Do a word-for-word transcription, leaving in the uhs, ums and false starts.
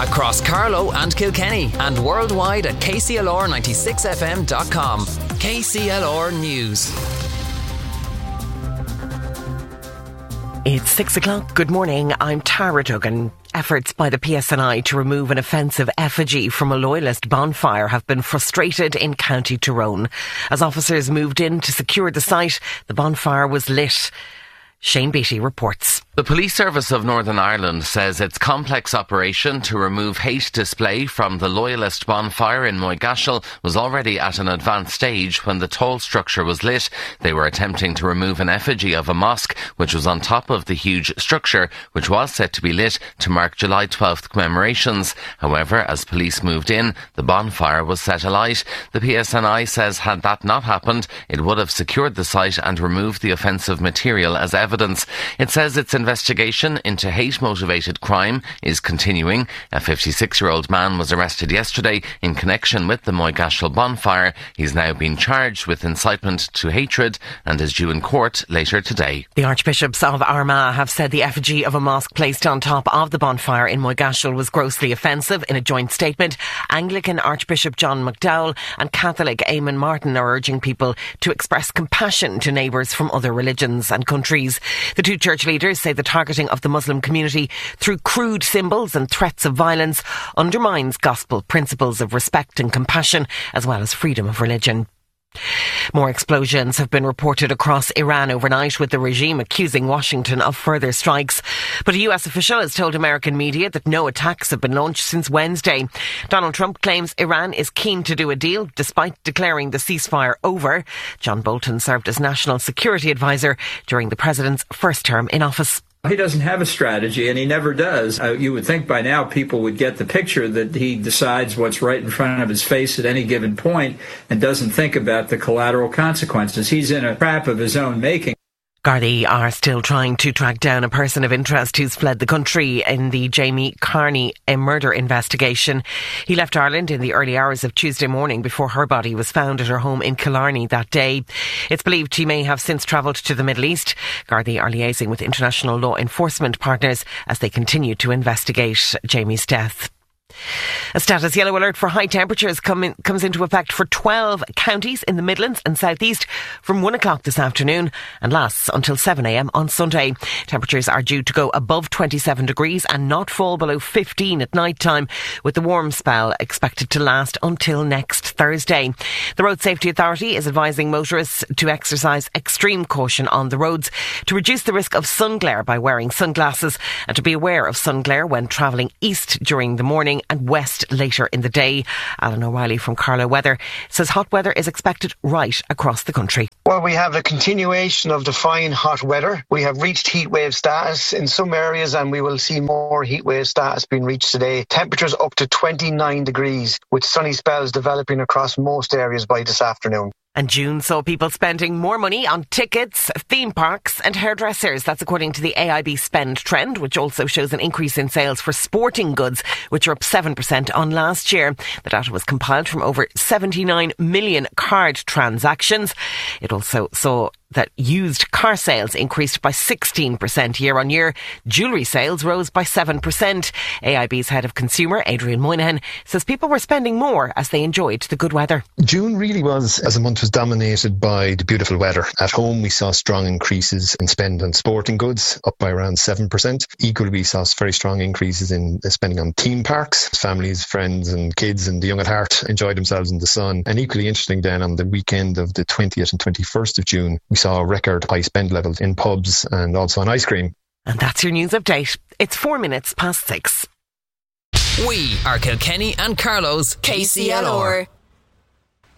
across Carlow and Kilkenny and worldwide at k c l r ninety-six f m dot com. K C L R News. It's six o'clock. Good morning. I'm Tara Duggan. Efforts by the P S N I to remove an offensive effigy from a Loyalist bonfire have been frustrated in County Tyrone. As officers moved in to secure the site, the bonfire was lit. Shane Beattie reports. The Police Service of Northern Ireland says its complex operation to remove hate display from the Loyalist bonfire in Moygashel was already at an advanced stage when the tall structure was lit. They were attempting to remove an effigy of a mosque which was on top of the huge structure, which was set to be lit to mark July twelfth commemorations. However, as police moved in, the bonfire was set alight. The P S N I says had that not happened, it would have secured the site and removed the offensive material as evidence. It says its investigation into hate-motivated crime is continuing. A fifty-six-year-old man was arrested yesterday in connection with the Moygashel bonfire. He's now been charged with incitement to hatred and is due in court later today. The Archbishops of Armagh have said the effigy of a mosque placed on top of the bonfire in Moygashel was grossly offensive. In a joint statement, Anglican Archbishop John McDowell and Catholic Eamon Martin are urging people to express compassion to neighbours from other religions and countries. The two church leaders say the targeting of the Muslim community through crude symbols and threats of violence undermines gospel principles of respect and compassion, as well as freedom of religion. More explosions have been reported across Iran overnight, with the regime accusing Washington of further strikes. But a U S official has told American media that no attacks have been launched since Wednesday. Donald Trump claims Iran is keen to do a deal despite declaring the ceasefire over. John Bolton served as National Security Advisor during the president's first term in office. He doesn't have a strategy, and he never does. Uh, you would think by now people would get the picture that he decides what's right in front of his face at any given point and doesn't think about the collateral consequences. He's in a trap of his own making. Gardaí are still trying to track down a person of interest who's fled the country in the Jamie Carney murder investigation. He left Ireland in the early hours of Tuesday morning before her body was found at her home in Killarney that day. It's believed he may have since travelled to the Middle East. Gardaí are liaising with international law enforcement partners as they continue to investigate Jamie's death. A status yellow alert for high temperatures come in, comes into effect for twelve counties in the Midlands and South East from one o'clock this afternoon and lasts until seven a m on Sunday. Temperatures are due to go above twenty-seven degrees and not fall below fifteen at night time, with the warm spell expected to last until next Thursday. The Road Safety Authority is advising motorists to exercise extreme caution on the roads, to reduce the risk of sun glare by wearing sunglasses, and to be aware of sun glare when travelling east during the morning and west later in the day. Alan O'Reilly from Carlow Weather says hot weather is expected right across the country. Well, we have a continuation of the fine hot weather. We have reached heatwave status in some areas, and we will see more heatwave status being reached today. Temperatures up to twenty-nine degrees, with sunny spells developing across most areas by this afternoon. And June saw people spending more money on tickets, theme parks and hairdressers. That's according to the A I B Spend Trend, which also shows an increase in sales for sporting goods, which are up seven percent on last year. The data was compiled from over seventy-nine million card transactions. It also saw that used car sales increased by sixteen percent year on year. Jewellery sales rose by seven percent. A I B's head of consumer, Adrian Moynihan, says people were spending more as they enjoyed the good weather. June really was, as a month, was dominated by the beautiful weather. At home, we saw strong increases in spend on sporting goods, up by around seven percent. Equally, we saw very strong increases in spending on theme parks. Families, friends and kids and the young at heart enjoyed themselves in the sun. And equally interesting then, on the weekend of the twentieth and twenty-first of June, we saw record high spend levels in pubs and also on ice cream. And that's your news update. It's four minutes past six. We are Kilkenny and Carlow's K C L R.